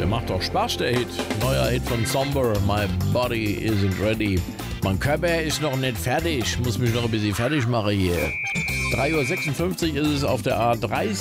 Der macht doch Spaß, der Hit. Neuer Hit von Somber, My Body Isn't Ready. Mein Körper ist noch nicht fertig, muss mich noch ein bisschen fertig machen hier. 3:56 Uhr ist es auf der A30.